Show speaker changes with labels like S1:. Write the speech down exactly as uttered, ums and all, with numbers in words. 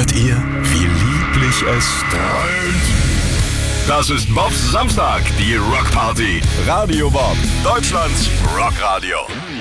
S1: Ahnt ihr, wie lieblich es träumt? Das ist Bobs Samstag, die Rockparty. Radio Bob, Deutschlands Rockradio.